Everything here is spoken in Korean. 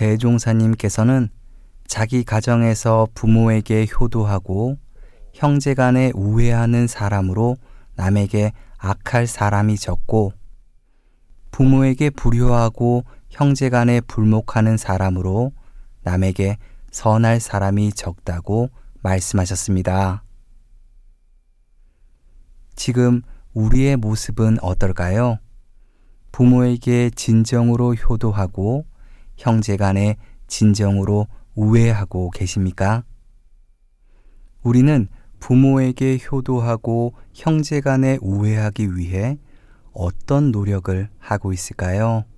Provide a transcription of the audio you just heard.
대종사님께서는 자기 가정에서 부모에게 효도하고 형제간에 우애하는 사람으로 남에게 악할 사람이 적고, 부모에게 불효하고 형제간에 불목하는 사람으로 남에게 선할 사람이 적다고 말씀하셨습니다. 지금 우리의 모습은 어떨까요? 부모에게 진정으로 효도하고 형제간에 진정으로 우애하고 계십니까? 우리는 부모에게 효도하고 형제간에 우애하기 위해 어떤 노력을 하고 있을까요?